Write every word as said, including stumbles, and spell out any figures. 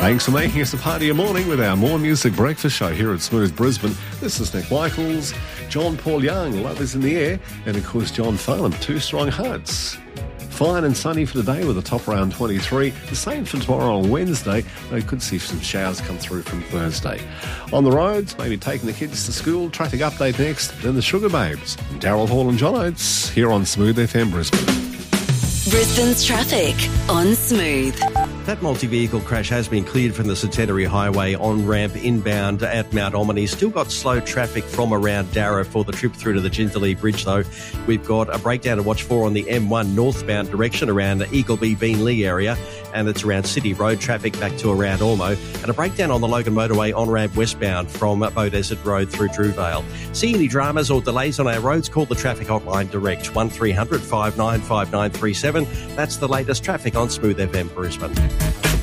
Thanks for making us a part of your morning with our More Music Breakfast Show here at Smooth Brisbane. This is Nick Michaels, John Paul Young, Love is in the Air, and of course John Farnham, Two Strong Hearts. Fine and sunny for today with a top around twenty-three. The same for tomorrow on Wednesday. They could see some showers come through from Thursday. On the roads, maybe taking the kids to school. Traffic update next. Then the Sugar Babes. Daryl Hall and John Oates here on Smooth F M Brisbane. Brisbane's traffic on Smooth. That multi-vehicle crash has been cleared from the Centenary Highway on-ramp inbound at Mount Omni. Still got slow traffic from around Darra for the trip through to the Jindalee Bridge, though. We've got a breakdown to watch for on the M one northbound direction around Eagleby Beenleigh area, and it's around City Road traffic back to around Ormo, and a breakdown on the Logan Motorway on-ramp westbound from Beaudesert Road through Drewvale. See any dramas or delays on our roads? Call the traffic hotline direct, one three hundred five nine five nine three seven. That's the latest traffic on Smooth F M Brisbane.